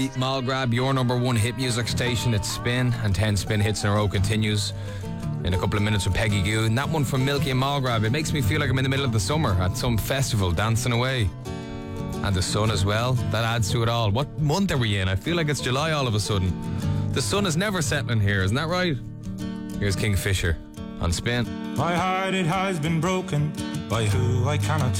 Malgrab, your number one hit music station. It's Spin, and 10 Spin hits in a row continues in a couple of minutes with Peggy Goo. And that one from Milky and Malgrab, it makes me feel like I'm in the middle of the summer at some festival dancing away. And the sun as well, that adds to it all. What month are we in? I feel like it's July all of a sudden. The sun is never settling here, isn't that right? Here's Kingfisher on Spin. My heart, it has been broken by who I cannot